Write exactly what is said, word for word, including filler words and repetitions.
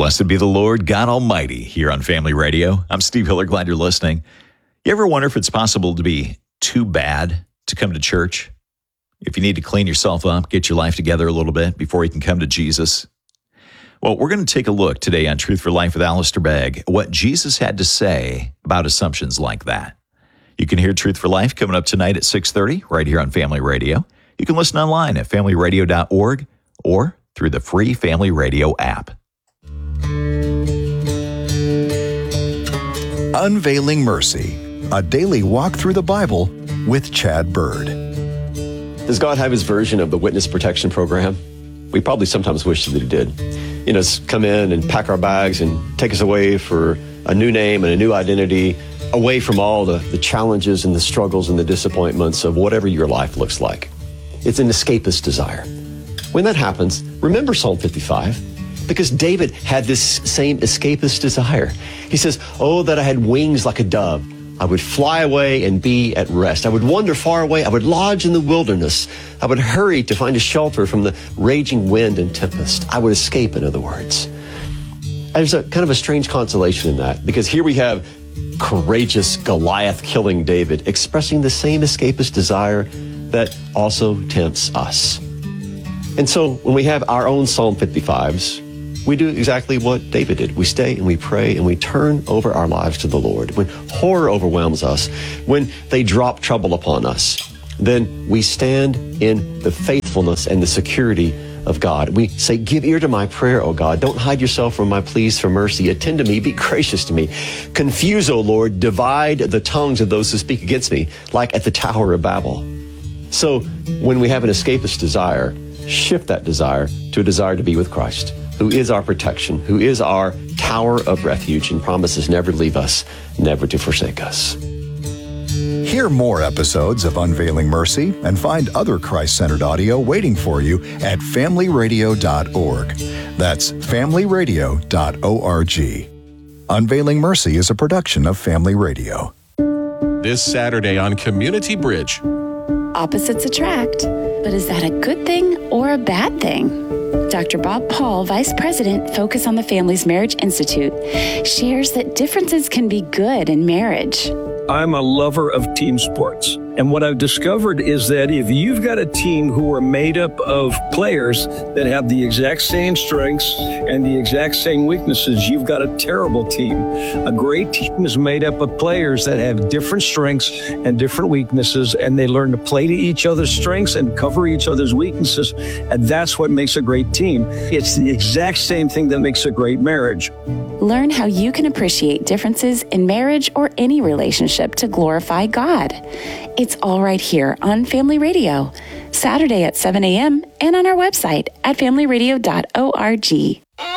Blessed be the Lord God Almighty here on Family Radio. I'm Steve Hiller. Glad you're listening. You ever wonder if it's possible to be too bad to come to church? If you need to clean yourself up, get your life together a little bit before you can come to Jesus? Well, we're going to take a look today on Truth for Life with Alistair Begg, what Jesus had to say about assumptions like that. You can hear Truth for Life coming up tonight at six thirty right here on Family Radio. You can listen online at family radio dot org or through the free Family Radio app. Unveiling Mercy, a daily walk through the Bible with Chad Bird. Does God have his version of the witness protection program? We probably sometimes wish that he did. You know, come in and pack our bags and take us away for a new name and a new identity, away from all the, the challenges and the struggles and the disappointments of whatever your life looks like. It's an escapist desire. When that happens, remember Psalm fifty-five, because David had this same escapist desire. He says, oh, that I had wings like a dove. I would fly away and be at rest. I would wander far away. I would lodge in the wilderness. I would hurry to find a shelter from the raging wind and tempest. I would escape, in other words. There's a kind of a strange consolation in that, because here we have courageous Goliath killing David expressing the same escapist desire that also tempts us. And so when we have our own Psalm fifty-fives, we do exactly what David did. We stay and we pray and we turn over our lives to the Lord. When horror overwhelms us, when they drop trouble upon us, then we stand in the faithfulness and the security of God. We say, give ear to my prayer, O God. Don't hide yourself from my pleas for mercy. Attend to me. Be gracious to me. Confuse, O Lord. Divide the tongues of those who speak against me, like at the Tower of Babel. So when we have an escapist desire, shift that desire to a desire to be with Christ, who is our protection, who is our tower of refuge, and promises never to leave us, never to forsake us. Hear more episodes of Unveiling Mercy and find other Christ-centered audio waiting for you at family radio dot org. That's family radio dot org. Unveiling Mercy is a production of Family Radio. This Saturday on Community Bridge. Opposites attract, but is that a good thing or a bad thing? Doctor Bob Paul, Vice President, Focus on the Family's Marriage Institute, shares that differences can be good in marriage. I'm a lover of team sports. And what I've discovered is that if you've got a team who are made up of players that have the exact same strengths and the exact same weaknesses, you've got a terrible team. A great team is made up of players that have different strengths and different weaknesses, and they learn to play to each other's strengths and cover each other's weaknesses. And that's what makes a great team. It's the exact same thing that makes a great marriage. Learn how you can appreciate differences in marriage or any relationship to glorify God. It's all right here on Family Radio, Saturday at seven a.m. and on our website at family radio dot org.